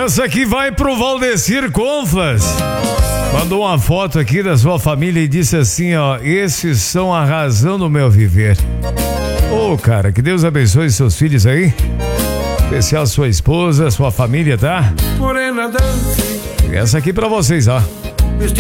Essa aqui vai pro Valdecir Conflas. Mandou uma foto aqui da sua família e disse assim, ó: esses são a razão do meu viver. Ô, cara, que Deus abençoe seus filhos aí. Especial sua esposa, sua família, tá? Essa aqui pra vocês, ó.